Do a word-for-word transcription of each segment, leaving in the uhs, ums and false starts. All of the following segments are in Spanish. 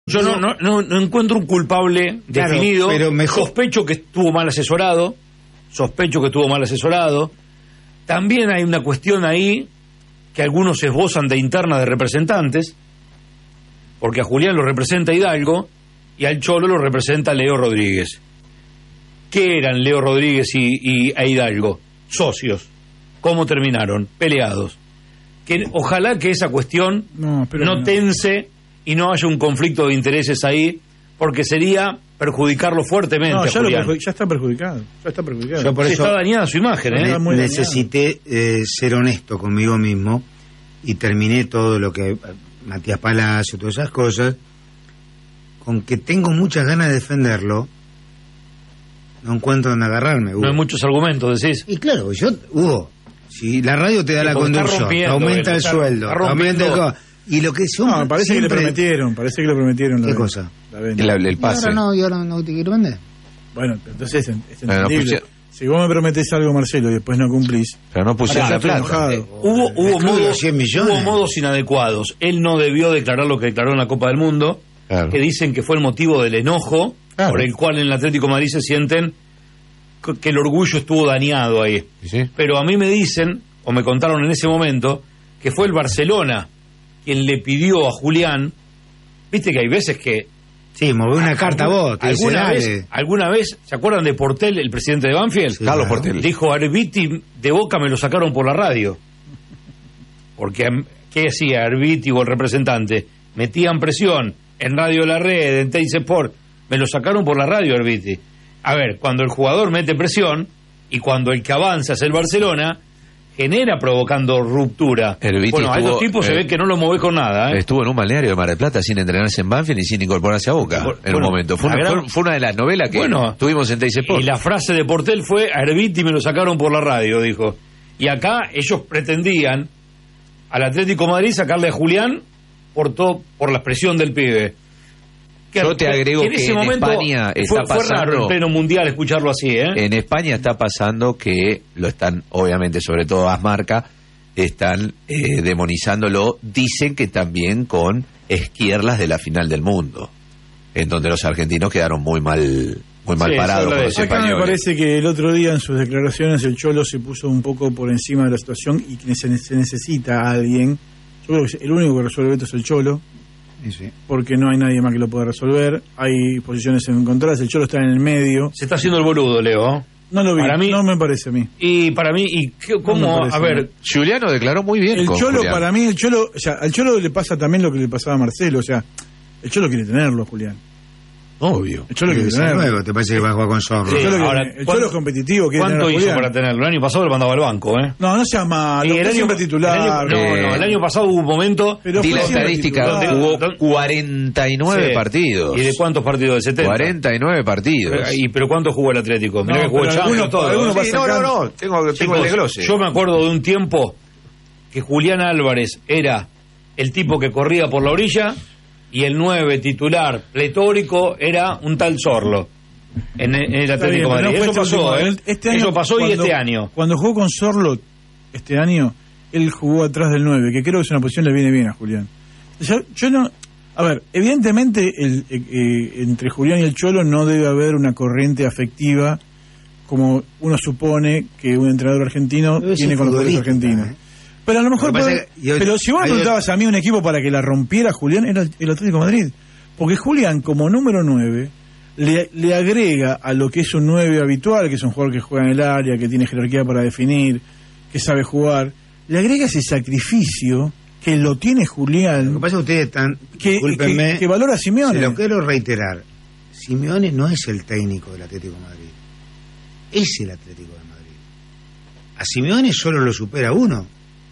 Yo no, no, no, no encuentro un culpable Claro, definido, pero mejor- sospecho que estuvo mal asesorado, sospecho que estuvo mal asesorado. También hay una cuestión ahí que algunos esbozan de interna de representantes, porque a Julián lo representa Hidalgo y al Cholo lo representa Leo Rodríguez. ¿Qué eran Leo Rodríguez y, y a Hidalgo? Socios. ¿Cómo terminaron? Peleados. Que ojalá que esa cuestión No, pero no no. tense y no haya un conflicto de intereses ahí, porque sería perjudicarlo fuertemente No, a ya, lo Julián. perju- ya está perjudicado. Ya está perjudicado. Yo por Sí, eso está dañada su imagen, ¿eh? Está muy ne- dañado. necesité eh, ser honesto conmigo mismo y terminé todo lo que... eh, Matías Palacio, todas esas cosas, con que tengo muchas ganas de defenderlo, no encuentro dónde agarrarme, Hugo. No hay muchos argumentos, decís. Y claro, yo, Hugo, si la radio te da Sí, la porque está conducción, te rompiendo, aumenta él, el está- sueldo, está te aumenta el... rompiendo. co- Y lo que son... No, parece que le siempre- prometieron, parece que le prometieron. la ¿Qué venta, cosa? La venta. El, el Y pase. ahora no, y ahora no te quiero vender. Bueno, entonces es, es Bueno, entendible. pues Si vos me prometés algo, Marcelo, y después no cumplís. Pero no pusieron Ahora, la plata. enojado. Eh, hubo, hubo, Excluido modos, cien millones. hubo modos inadecuados. Él no debió declarar lo que declaró en la Copa del Mundo, Claro. que dicen que fue el motivo del enojo, Claro. por el cual en el Atlético de Madrid se sienten que que el orgullo estuvo dañado ahí. ¿Sí? Pero a mí me dicen, o me contaron en ese momento, que fue el Barcelona quien le pidió a Julián, viste que hay veces que... Sí, mover una carta a vos, te dice, ¿Alguna dale. vez, ¿Alguna vez, se acuerdan de Portel, el presidente de Banfield? Sí, Carlos claro. Portel. Dijo, Arbiti de Boca me lo sacaron por la radio. Porque, ¿qué hacía Arbiti o el representante? Metían presión en Radio La Red, en Teis Sport. Me lo sacaron por la radio, Arbiti. A ver, cuando el jugador mete presión y cuando el que avanza es el Barcelona, genera provocando ruptura. Herbiti Bueno, a estuvo, estos tipos se eh, ve que no lo movés con nada, ¿eh? Estuvo en un balneario de Mar del Plata sin entrenarse en Banfield y sin incorporarse a Boca Bueno, en un momento. Fue la una, gran- fue- fue una de las novelas que Bueno, tuvimos en Teis Sport. Y la frase de Portel fue, a Herbiti me lo sacaron por la radio, dijo. Y acá ellos pretendían al Atlético de Madrid sacarle a Julián por todo, por la expresión del pibe. Yo te agrego en que ese en momento España fue, está fue raro pasando- en pleno mundial escucharlo así, ¿eh? En España está pasando que lo están, obviamente, sobre todo Asmarca, están eh, demonizándolo. Dicen que también con esquierlas de la final del mundo, en donde los argentinos quedaron muy mal, muy mal Sí, parados eso con lo los es. Acá me españoles. parece que el otro día en sus declaraciones el Cholo se puso un poco por encima de la situación y que se, se necesita a alguien. Yo creo que el único que resuelve esto es el Cholo, Sí, sí. porque no hay nadie más que lo pueda resolver. Hay posiciones encontradas, el Cholo está en el medio. Se está haciendo el boludo, Leo. No lo vi, Para mí- no me parece a mí. Y para mí, y qué- No me cómo, parece, a ver, Juliano declaró muy bien El con Cholo, Julián. para mí, el Cholo, o sea, al Cholo le pasa también lo que le pasaba a Marcelo, o sea, el Cholo quiere tenerlo, Julián. Obvio. El Cholo quiere Ese tenerlo. nuevo, ¿te parece que va a jugar con Zorro? El Sí, Cholo, quiere- ahora, el ¿cuánto- Cholo es competitivo, quiere tener ¿cuánto a hizo Julián. para tenerlo? El año pasado lo mandaba al banco, ¿eh? No, no sea malo, Y el es año- siempre titular. el año- no, eh, no, el año pasado hubo un momento... Pero Di fue la siempre estadística, titular. jugó ¿Dónde- cuarenta y nueve Sí. partidos. ¿Y de cuántos partidos? ¿De setenta? cuarenta y nueve partidos. Pero, y, pero ¿cuánto jugó el Atlético? Mirá No, que jugó pero el Champions, alguno- todo. alguno va Sí, no, no, sacando. no, tengo, tengo Chicos, el desglose. yo me acuerdo de un tiempo que Julián Álvarez era el tipo que corría por la orilla y el nueve titular pletórico era un tal Zorlo en, en el Está Atlético bien, de pero Madrid. no Eso fue este pasó, último. ¿eh? Este año, Eso pasó y cuando- este año. Cuando jugó con Sorlot este año, él jugó atrás del nueve, que creo que es una posición que le viene bien a Julián. Yo, yo no... A ver, evidentemente el, eh, eh, entre Julián y el Cholo no debe haber una corriente afectiva como uno supone que un entrenador argentino Pero ese tiene con los jugadores futbolista, argentinos. ¿eh? Pero a lo mejor... Lo que pasa puede- es que yo- pero si vos me hay- preguntabas a mí un equipo para que la rompiera Julián, era el, el Atlético de Madrid. Porque Julián, como número nueve, le, le agrega a lo que es un nueve habitual, que es un jugador que juega en el área, que tiene jerarquía para definir, que sabe jugar, le agrega ese sacrificio que lo tiene Lo que Julián, pasa es que ustedes están, que, discúlpenme, que, que valora a Simeone. se lo quiero reiterar. Simeone no es el técnico del Atlético de Madrid. Es el Atlético de Madrid. A Simeone solo lo supera uno.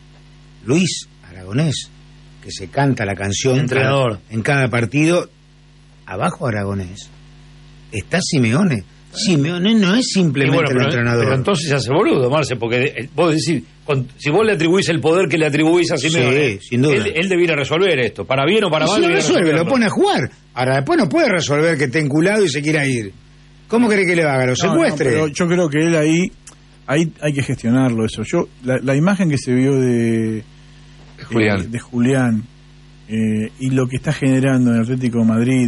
Luis Aragonés, que se canta la canción Entrenador. cada- en cada partido. Abajo Aragonés está Simeone. Simeone no es Y simplemente bueno, el pero, entrenador. pero entonces se hace boludo, Marce, porque eh, vos decís, con- si vos le atribuís el poder que le atribuís a Simeone, Sí, sin duda. Él, él debiera resolver esto, para bien o para Y mal. si lo debiera resuelve, lo resolverlo. pone a jugar. Ahora después no puede resolver que esté enculado y se quiera ir. ¿Cómo querés que le haga? ¿Lo No, no, secuestre? pero yo creo que él ahí, ahí hay que gestionarlo eso. Yo la, la imagen que se vio de Julián. eh, de Julián eh, y lo que está generando en el Atlético de Madrid